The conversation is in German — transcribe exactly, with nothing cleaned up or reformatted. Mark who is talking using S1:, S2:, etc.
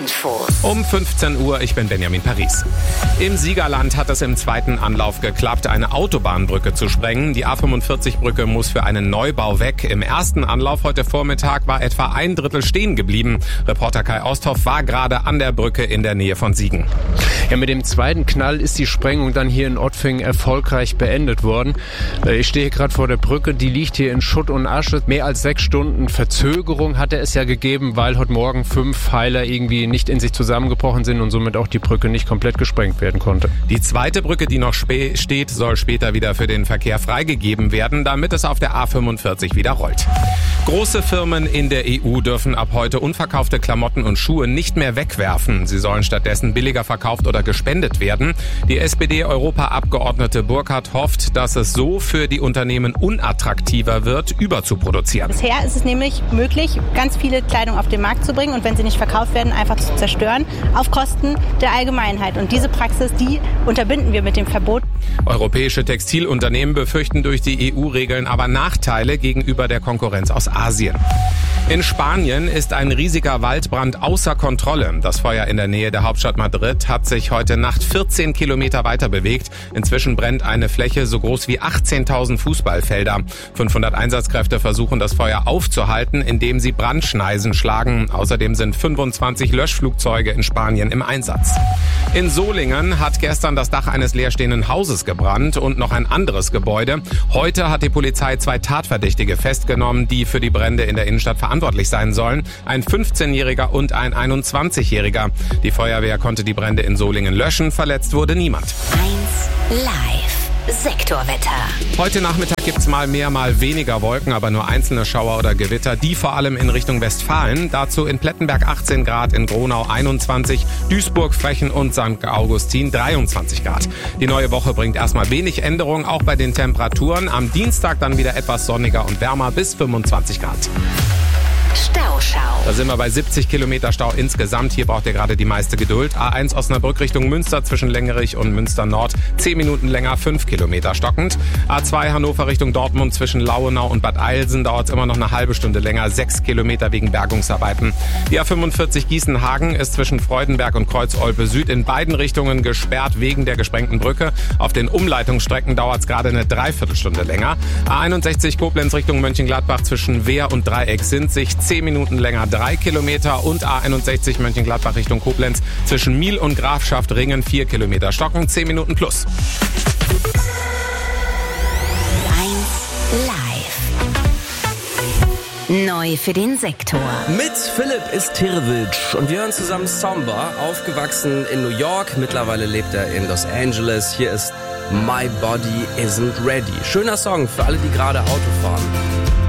S1: Infos.
S2: Um fünfzehn Uhr, ich bin Benjamin Paris. Im Siegerland hat es im zweiten Anlauf geklappt, eine Autobahnbrücke zu sprengen. Die A fünfundvierzig-Brücke muss für einen Neubau weg. Im ersten Anlauf heute Vormittag war etwa ein Drittel stehen geblieben. Reporter Kai Osthoff war gerade an der Brücke in der Nähe von Siegen.
S3: Ja, mit dem zweiten Knall ist die Sprengung dann hier in Ottfing erfolgreich beendet worden. Ich stehe gerade vor der Brücke, die liegt hier in Schutt und Asche. Mehr als sechs Stunden Verzögerung hatte es ja gegeben, weil heute Morgen fünf Pfeiler irgendwie nicht in sich zusammengebrochen sind und somit auch die Brücke nicht komplett gesprengt werden konnte.
S2: Die zweite Brücke, die noch spä- steht, soll später wieder für den Verkehr freigegeben werden, damit es auf der A fünfundvierzig wieder rollt. Große Firmen in der E U dürfen ab heute unverkaufte Klamotten und Schuhe nicht mehr wegwerfen. Sie sollen stattdessen billiger verkauft oder gespendet werden. Die S P D-Europaabgeordnete Burkhardt hofft, dass es so für die Unternehmen unattraktiver wird, überzuproduzieren.
S4: Bisher ist es nämlich möglich, ganz viele Kleidung auf den Markt zu bringen und wenn sie nicht verkauft werden, einfach zu zerstören, auf Kosten der Allgemeinheit. Und diese Praxis, die unterbinden wir mit dem Verbot.
S2: Europäische Textilunternehmen befürchten durch die E U-Regeln aber Nachteile gegenüber der Konkurrenz aus Asien. In Spanien ist ein riesiger Waldbrand außer Kontrolle. Das Feuer in der Nähe der Hauptstadt Madrid hat sich heute Nacht vierzehn Kilometer weiter bewegt. Inzwischen brennt eine Fläche so groß wie achtzehntausend Fußballfelder. fünfhundert Einsatzkräfte versuchen, das Feuer aufzuhalten, indem sie Brandschneisen schlagen. Außerdem sind fünfundzwanzig Löschflugzeuge in Spanien im Einsatz. In Solingen hat gestern das Dach eines leerstehenden Hauses gebrannt und noch ein anderes Gebäude. Heute hat die Polizei zwei Tatverdächtige festgenommen, die für die Brände in der Innenstadt verantwortlich sein sollen. Ein fünfzehnjähriger und ein einundzwanzigjähriger. Die Feuerwehr konnte die Brände in Solingen löschen. Verletzt wurde niemand.
S1: eins Live. Sektorwetter.
S2: Heute Nachmittag gibt's mal mehr, mal weniger Wolken, aber nur einzelne Schauer oder Gewitter, die vor allem in Richtung Westfalen. Dazu in Plettenberg achtzehn Grad, in Gronau einundzwanzig, Duisburg, Frechen und Sankt Augustin dreiundzwanzig Grad. Die neue Woche bringt erstmal wenig Änderung, auch bei den Temperaturen. Am Dienstag dann wieder etwas sonniger und wärmer bis fünfundzwanzig Grad.
S1: Stauschau.
S2: Da sind wir bei siebzig Kilometer Stau insgesamt. Hier braucht ihr gerade die meiste Geduld. A eins Osnabrück Richtung Münster zwischen Längerich und Münster Nord. zehn Minuten länger, fünf Kilometer stockend. A zwei Hannover Richtung Dortmund zwischen Lauenau und Bad Eilsen dauert es immer noch eine halbe Stunde länger. sechs Kilometer wegen Bergungsarbeiten. Die A fünfundvierzig Gießen-Hagen ist zwischen Freudenberg und Kreuz-Olpe Süd in beiden Richtungen gesperrt wegen der gesprengten Brücke. Auf den Umleitungsstrecken dauert es gerade eine Dreiviertelstunde länger. A einundsechzig Koblenz Richtung Mönchengladbach zwischen Wehr und Dreieck sind sich zehn Minuten länger, drei Kilometer und A einundsechzig Mönchengladbach Richtung Koblenz zwischen Miel und Grafschaft Ringen vier Kilometer stocken, zehn Minuten plus.
S1: eins Live. Neu für den Sektor.
S5: Mit Philipp Istirwitsch und wir hören zusammen Samba, aufgewachsen in New York, mittlerweile lebt er in Los Angeles. Hier ist My Body Isn't Ready. Schöner Song für alle, die gerade Auto fahren.